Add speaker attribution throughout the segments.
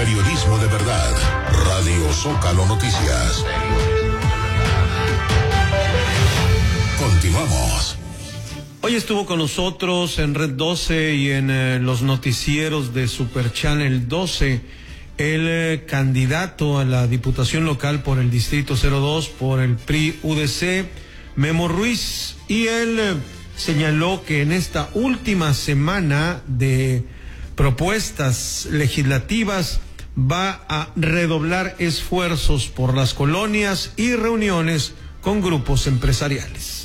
Speaker 1: Periodismo de verdad. Radio Zócalo Noticias. Continuamos.
Speaker 2: Hoy estuvo con nosotros en Red 12 y en los noticieros de Super Channel 12 el candidato a la diputación local por el Distrito 02 por el PRI-UDC, Memo Ruiz, y él señaló que en esta última semana de propuestas legislativas va a redoblar esfuerzos por las colonias y reuniones con grupos empresariales.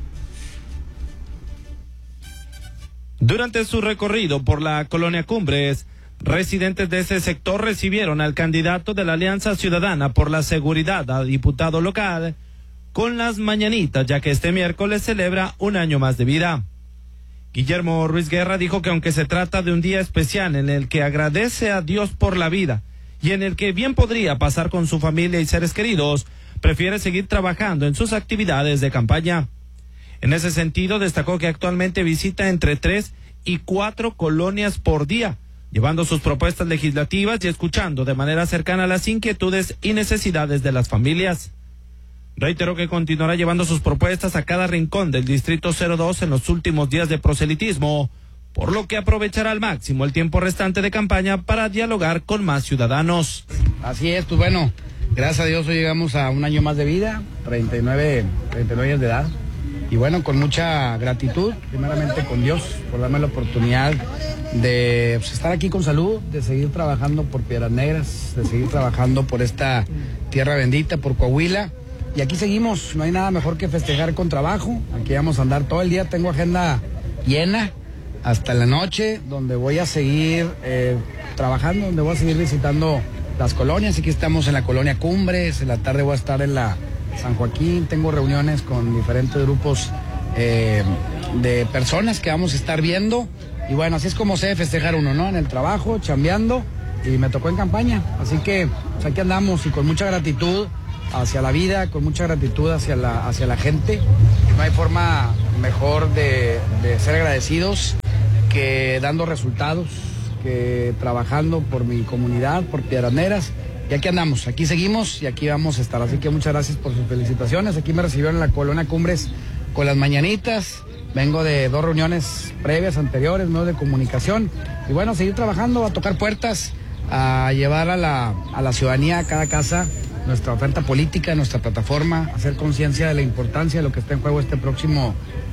Speaker 3: Durante su recorrido por la colonia Cumbres, residentes de ese sector recibieron al candidato de la Alianza Ciudadana por la Seguridad a diputado local con las mañanitas, ya que este miércoles celebra un año más de vida. Guillermo Ruiz Guerra dijo que aunque se trata de un día especial en el que agradece a Dios por la vida y en el que bien podría pasar con su familia y seres queridos, prefiere seguir trabajando en sus actividades de campaña. En ese sentido, destacó que actualmente visita entre 3 y 4 colonias por día, llevando sus propuestas legislativas y escuchando de manera cercana las inquietudes y necesidades de las familias. Reiteró que continuará llevando sus propuestas a cada rincón del Distrito 02 en los últimos días de proselitismo, por lo que aprovechará al máximo el tiempo restante de campaña para dialogar con más ciudadanos.
Speaker 4: Así es, pues bueno, gracias a Dios hoy llegamos a un año más de vida, 39 años de edad. Y bueno, con mucha gratitud, primeramente con Dios, por darme la oportunidad de estar aquí con salud, de seguir trabajando por Piedras Negras, de seguir trabajando por esta tierra bendita, por Coahuila. Y aquí seguimos, no hay nada mejor que festejar con trabajo. Aquí vamos a andar todo el día, tengo agenda llena hasta la noche, donde voy a seguir trabajando, donde voy a seguir visitando las colonias. Aquí estamos en la colonia Cumbres, en la tarde voy a estar en la San Joaquín, tengo reuniones con diferentes grupos de personas que vamos a estar viendo, y bueno, así es como se debe festejar uno, ¿no? En el trabajo, chambeando, y me tocó en campaña, así que pues aquí andamos, y con mucha gratitud hacia la vida, con mucha gratitud hacia la gente. No hay forma mejor de ser agradecidos que dando resultados, que trabajando por mi comunidad, por Piedras Negras. Y aquí andamos, aquí seguimos y aquí vamos a estar. Así que muchas gracias por sus felicitaciones. Aquí me recibieron en la colonia Cumbres con las mañanitas. Vengo de 2 reuniones previas, anteriores, medios de comunicación. Y bueno, seguir trabajando, a tocar puertas, a llevar a la ciudadanía, a cada casa, nuestra oferta política, nuestra plataforma, hacer conciencia de la importancia de lo que está en juego este próximo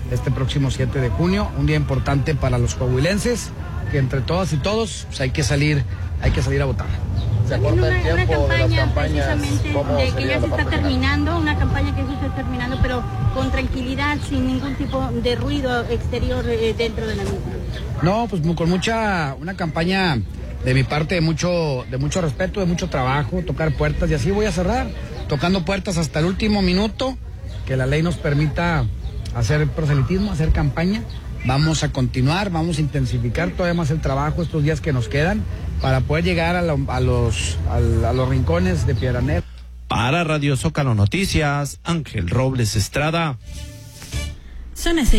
Speaker 4: 7 de junio. Un día importante para los coahuilenses, que entre todas y todos pues hay que salir a votar.
Speaker 5: Se acorta el tiempo de las campañas, de que ya se está terminando, una campaña que se está terminando, pero con tranquilidad, sin ningún tipo de ruido exterior dentro de la misma.
Speaker 4: No, pues con una campaña de mi parte de mucho respeto, de mucho trabajo, tocar puertas, y así voy a cerrar, tocando puertas hasta el último minuto, que la ley nos permita hacer proselitismo, hacer campaña. Vamos a continuar, vamos a intensificar todavía más el trabajo estos días que nos quedan para poder llegar a los rincones de Piedras Negras.
Speaker 3: Para Radio Zócalo Noticias, Ángel Robles Estrada.
Speaker 6: Son las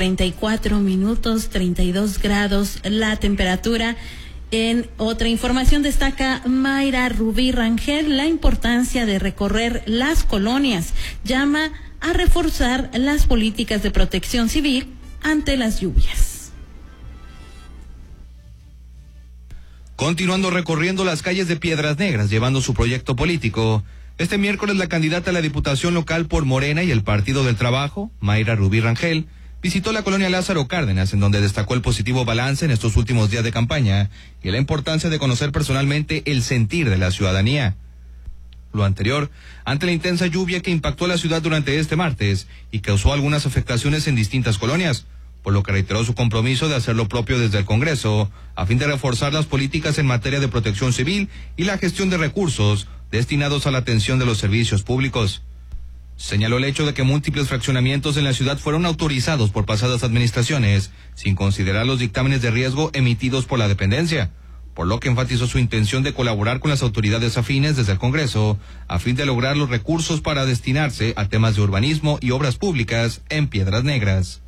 Speaker 6: 6:34, 32 grados la temperatura. En otra información destaca Mayra Rubí Rangel la importancia de recorrer las colonias. Llama a reforzar las políticas de protección civil ante las lluvias.
Speaker 7: Continuando recorriendo las calles de Piedras Negras, llevando su proyecto político, este miércoles la candidata a la Diputación Local por Morena y el Partido del Trabajo, Mayra Rubí Rangel, visitó la colonia Lázaro Cárdenas, en donde destacó el positivo balance en estos últimos días de campaña y la importancia de conocer personalmente el sentir de la ciudadanía. Lo anterior, ante la intensa lluvia que impactó a la ciudad durante este martes y causó algunas afectaciones en distintas colonias, por lo que reiteró su compromiso de hacer lo propio desde el Congreso, a fin de reforzar las políticas en materia de protección civil y la gestión de recursos destinados a la atención de los servicios públicos. Señaló el hecho de que múltiples fraccionamientos en la ciudad fueron autorizados por pasadas administraciones, sin considerar los dictámenes de riesgo emitidos por la dependencia, por lo que enfatizó su intención de colaborar con las autoridades afines desde el Congreso, a fin de lograr los recursos para destinarse a temas de urbanismo y obras públicas en Piedras Negras.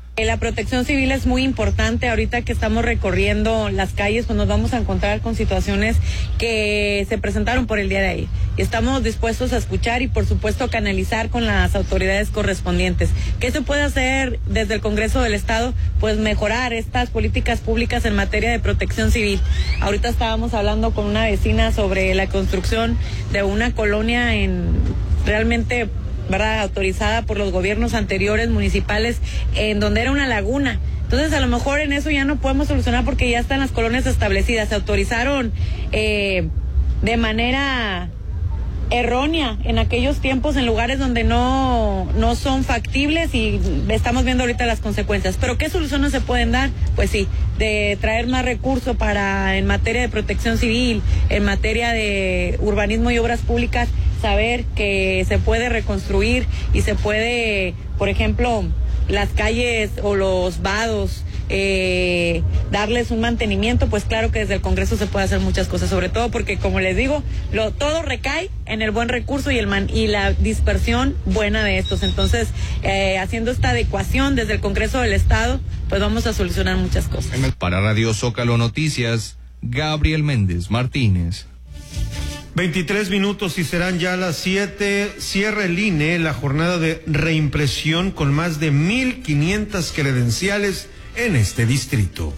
Speaker 8: La protección civil es muy importante. Ahorita que estamos recorriendo las calles, pues nos vamos a encontrar con situaciones que se presentaron por el día de ahí. Y estamos dispuestos a escuchar y por supuesto a canalizar con las autoridades correspondientes. ¿Qué se puede hacer desde el Congreso del Estado? Pues mejorar estas políticas públicas en materia de protección civil. Ahorita estábamos hablando con una vecina sobre la construcción de una colonia realmente, ¿verdad?, autorizada por los gobiernos anteriores municipales, en donde era una laguna. Entonces, a lo mejor en eso ya no podemos solucionar porque ya están las colonias establecidas. Se autorizaron de manera errónea en aquellos tiempos en lugares donde no son factibles y estamos viendo ahorita las consecuencias. Pero ¿qué soluciones se pueden dar? Pues sí, de traer más recursos en materia de protección civil, en materia de urbanismo y obras públicas, saber que se puede reconstruir y se puede, por ejemplo, las calles o los vados, darles un mantenimiento. Pues claro que desde el Congreso se puede hacer muchas cosas, sobre todo porque, como les digo, todo recae en el buen recurso y la dispersión buena de estos. Entonces, haciendo esta adecuación desde el Congreso del Estado, pues vamos a solucionar muchas cosas.
Speaker 7: Para Radio Zócalo Noticias, Gabriel Méndez Martínez.
Speaker 2: 23 minutos y serán ya las 7. Cierra el INE la jornada de reimpresión con más de 1,500 credenciales en este distrito.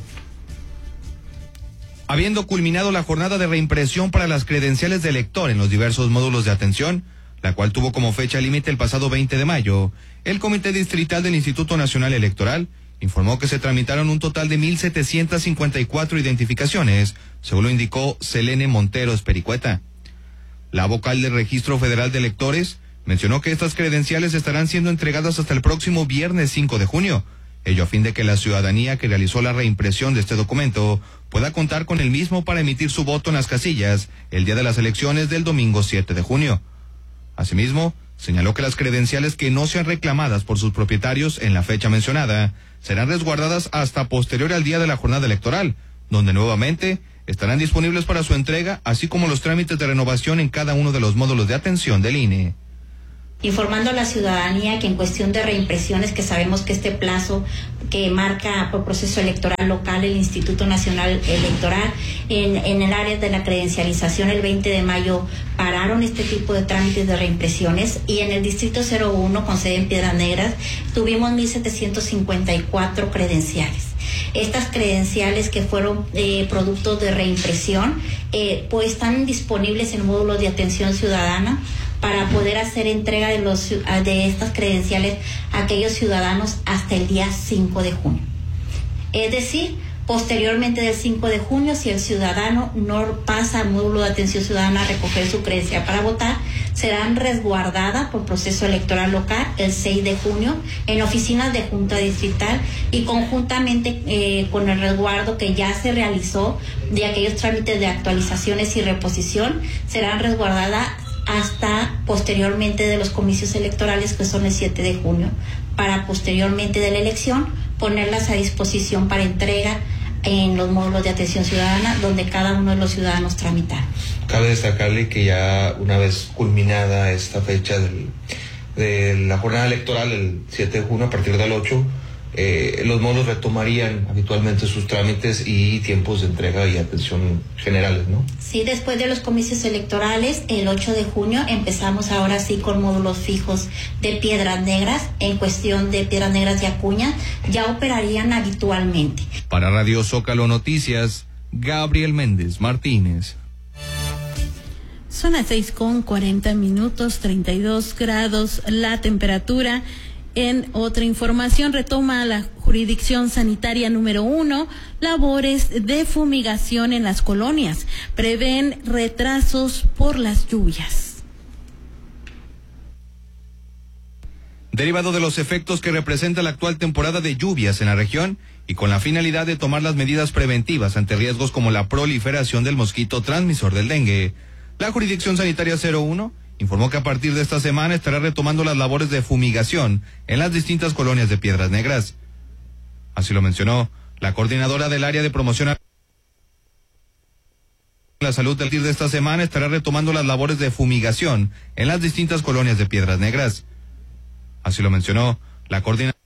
Speaker 7: Habiendo culminado la jornada de reimpresión para las credenciales de elector en los diversos módulos de atención, la cual tuvo como fecha límite el pasado 20 de mayo, el Comité Distrital del Instituto Nacional Electoral informó que se tramitaron un total de 1,754 identificaciones, según lo indicó Selene Montero Espericueta. La vocal del Registro Federal de Electores mencionó que estas credenciales estarán siendo entregadas hasta el próximo viernes 5 de junio, ello a fin de que la ciudadanía que realizó la reimpresión de este documento pueda contar con el mismo para emitir su voto en las casillas el día de las elecciones del domingo 7 de junio. Asimismo, señaló que las credenciales que no sean reclamadas por sus propietarios en la fecha mencionada serán resguardadas hasta posterior al día de la jornada electoral, donde nuevamente estarán disponibles para su entrega, así como los trámites de renovación en cada uno de los módulos de atención del INE.
Speaker 9: Informando a la ciudadanía que en cuestión de reimpresiones, que sabemos que este plazo que marca por proceso electoral local el Instituto Nacional Electoral, en el área de la credencialización el 20 de mayo pararon este tipo de trámites de reimpresiones, y en el distrito 01 con sede en Piedras Negras tuvimos 1,754 credenciales. Estas credenciales que fueron productos de reimpresión pues están disponibles en módulos de atención ciudadana para poder hacer entrega de estas credenciales a aquellos ciudadanos hasta el día 5 de junio. Es decir, posteriormente del 5 de junio, si el ciudadano no pasa al módulo de atención ciudadana a recoger su credencial para votar, serán resguardadas por proceso electoral local el 6 de junio en oficinas de Junta Distrital, y conjuntamente con el resguardo que ya se realizó de aquellos trámites de actualizaciones y reposición, serán resguardadas hasta posteriormente de los comicios electorales, que son el 7 de junio, para posteriormente de la elección ponerlas a disposición para entrega en los módulos de atención ciudadana, donde cada uno de los ciudadanos tramitaron.
Speaker 10: Cabe destacarle que ya una vez culminada esta fecha de la jornada electoral, el 7 de junio, a partir del 8, los módulos retomarían habitualmente sus trámites y tiempos de entrega y atención generales, ¿no?
Speaker 9: Sí, después de los comicios electorales, el 8 de junio, empezamos ahora sí con módulos fijos de Piedras Negras. En cuestión de Piedras Negras y Acuña, ya operarían habitualmente.
Speaker 7: Para Radio Zócalo Noticias, Gabriel Méndez Martínez.
Speaker 6: Son las 6:40, 32 grados la temperatura. En otra información, retoma la jurisdicción sanitaria número 1 labores de fumigación en las colonias. Prevén retrasos por las lluvias.
Speaker 7: Derivado de los efectos que representa la actual temporada de lluvias en la región y con la finalidad de tomar las medidas preventivas ante riesgos como la proliferación del mosquito transmisor del dengue, la jurisdicción sanitaria 01 informó que a partir de esta semana estará retomando las labores de fumigación en las distintas colonias de Piedras Negras. Así lo mencionó la coordinadora del área de promoción a la salud. A partir de esta semana estará retomando las labores de fumigación en las distintas colonias de Piedras Negras. Así lo mencionó la coordinadora